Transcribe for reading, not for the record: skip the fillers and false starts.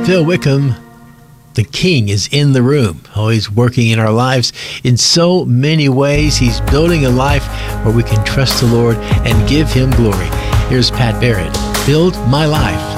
Phil Wickham, the King is in the room. Oh, he's working in our lives in so many ways. He's building a life where we can trust the Lord and give him glory. Here's Pat Barrett, Build My Life.